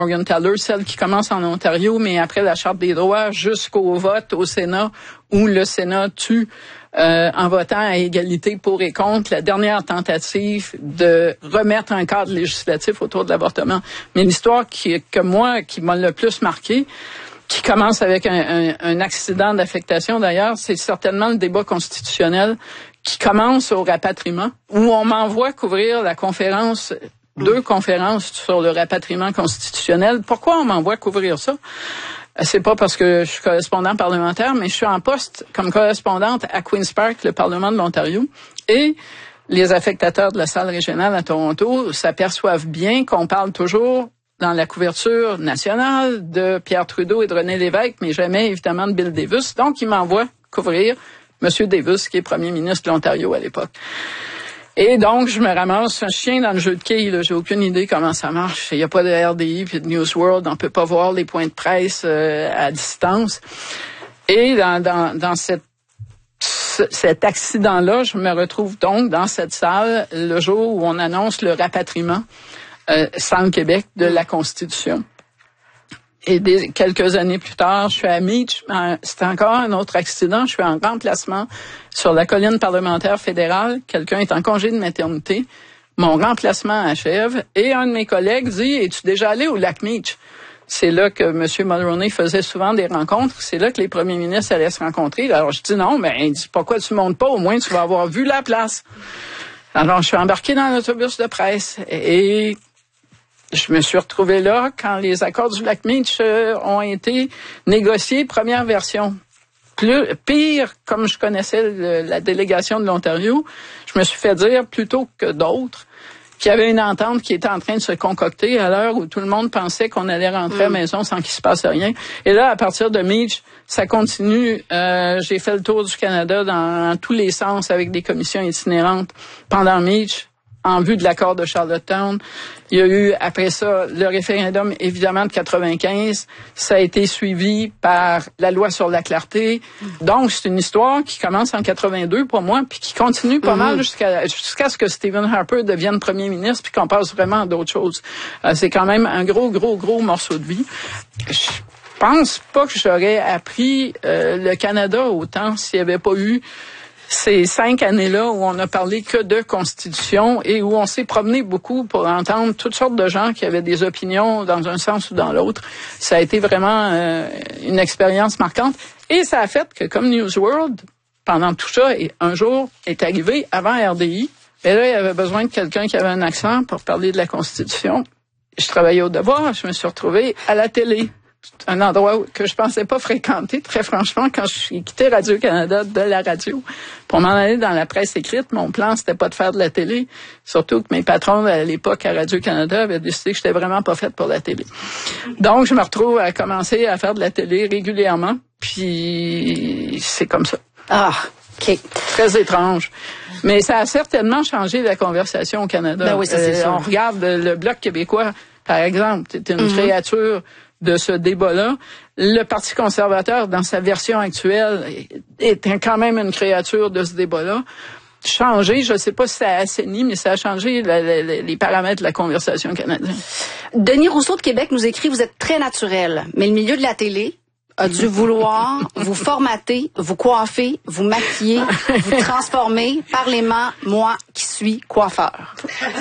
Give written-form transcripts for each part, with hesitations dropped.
Morgentaler, celle qui commence en Ontario, mais après la Charte des droits, jusqu'au vote au Sénat, où le Sénat tue en votant à égalité pour et contre la dernière tentative de remettre un cadre législatif autour de l'avortement. Mais l'histoire qui m'a le plus marqué, qui commence avec un accident d'affectation d'ailleurs, c'est certainement le débat constitutionnel qui commence au rapatriement, où on m'envoie couvrir la conférence, 2 conférences sur le rapatriement constitutionnel. Pourquoi on m'envoie couvrir ça? C'est pas parce que je suis correspondant parlementaire, mais je suis en poste comme correspondante à Queen's Park, le Parlement de l'Ontario, et les affectateurs de la salle régionale à Toronto s'aperçoivent bien qu'on parle toujours dans la couverture nationale de Pierre Trudeau et de René Lévesque, mais jamais évidemment de Bill Davis. Donc, ils m'envoient couvrir M. Davis, qui est premier ministre de l'Ontario à l'époque. Et donc, je me ramasse un chien dans le jeu de quilles. J'ai aucune idée comment ça marche. Il n'y a pas de RDI puis de News World. On peut pas voir les points de presse à distance. Et dans cet accident-là, je me retrouve donc dans cette salle le jour où on annonce le rapatriement sans le Québec de la Constitution. Et quelques années plus tard, je suis à Meach. C'est encore un autre accident. Je suis en remplacement sur la colline parlementaire fédérale. Quelqu'un est en congé de maternité. Mon remplacement achève. Et un de mes collègues dit, es-tu déjà allé au lac Meach? C'est là que M. Mulroney faisait souvent des rencontres. C'est là que les premiers ministres allaient se rencontrer. Alors, je dis non, mais il dit, pourquoi tu montes pas? Au moins, tu vas avoir vu la place. Alors, je suis embarqué dans l'autobus de presse. Et je me suis retrouvé là quand les accords du lac Meach ont été négociés, première version. Pire, comme je connaissais la délégation de l'Ontario, je me suis fait dire, plutôt que d'autres, qu'il y avait une entente qui était en train de se concocter à l'heure où tout le monde pensait qu'on allait rentrer à la maison sans qu'il se passe rien. Et là, à partir de Meach, ça continue. J'ai fait le tour du Canada dans tous les sens avec des commissions itinérantes pendant Meach, en vue de l'accord de Charlottetown. Il y a eu, après ça, le référendum, évidemment, de 95. Ça a été suivi par la loi sur la clarté. Donc, c'est une histoire qui commence en 82 pour moi, puis qui continue pas mal jusqu'à ce que Stephen Harper devienne premier ministre, puis qu'on passe vraiment à d'autres choses. C'est quand même un gros morceau de vie. Je pense pas que j'aurais appris le Canada autant s'il n'y avait pas eu ces 5 années-là où on a parlé que de Constitution et où on s'est promené beaucoup pour entendre toutes sortes de gens qui avaient des opinions dans un sens ou dans l'autre. Ça a été vraiment une expérience marquante. Et ça a fait que, comme News World, pendant tout ça, et un jour est arrivé avant RDI, et là, il y avait besoin de quelqu'un qui avait un accent pour parler de la Constitution. Je travaillais au Devoir, je me suis retrouvée à la télé. Un endroit que je pensais pas fréquenter, très franchement, quand j'ai quitté Radio-Canada de la radio. Pour m'en aller dans la presse écrite, mon plan, c'était pas de faire de la télé. Surtout que mes patrons, à l'époque, à Radio-Canada, avaient décidé que j'étais vraiment pas faite pour la télé. Donc, je me retrouve à commencer à faire de la télé régulièrement. Puis, c'est comme ça. Ah, OK. Très étrange. Mais ça a certainement changé la conversation au Canada. Ben oui, ça, c'est sûr. On regarde le Bloc québécois, par exemple. C'était une créature de ce débat-là. Le Parti conservateur, dans sa version actuelle, est quand même une créature de ce débat-là. Changé, je ne sais pas si ça a assaini, mais ça a changé les paramètres de la conversation canadienne. Denis Rousseau de Québec nous écrit, vous êtes très naturel, mais le milieu de la télé a dû vouloir vous formater, vous coiffer, vous maquiller, vous transformer. Parlez-moi, moi qui suis coiffeur.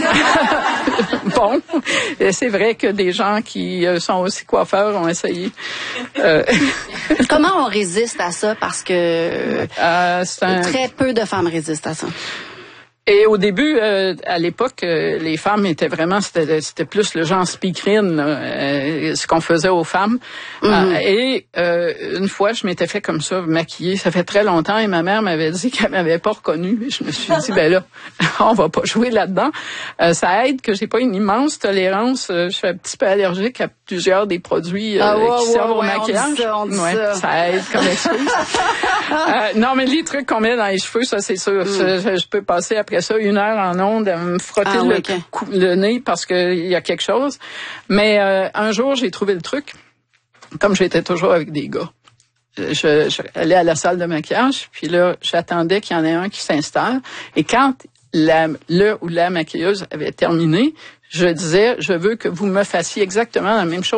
Bon, c'est vrai que des gens qui sont aussi coiffeurs ont essayé. Comment on résiste à ça? Parce que très peu de femmes résistent à ça. Et au début, à l'époque, les femmes étaient vraiment, c'était plus le genre speakerine, ce qu'on faisait aux femmes. Et une fois, je m'étais fait comme ça, maquiller. Ça fait très longtemps et ma mère m'avait dit qu'elle m'avait pas reconnue. Et je me suis dit, ben là, on va pas jouer là-dedans. Ça aide que j'ai pas une immense tolérance. Je suis un petit peu allergique à plusieurs des produits qui servent au maquillage. Ça aide comme excuse. Non, mais les trucs qu'on met dans les cheveux, ça c'est sûr. Je peux passer après ça 1 heure en ondes à me frotter le nez parce qu'il y a quelque chose. Mais un jour, j'ai trouvé le truc. Comme j'étais toujours avec des gars. Je allais à la salle de maquillage, puis là, j'attendais qu'il y en ait un qui s'installe. Et quand le ou la maquilleuse avait terminé, je disais, je veux que vous me fassiez exactement la même chose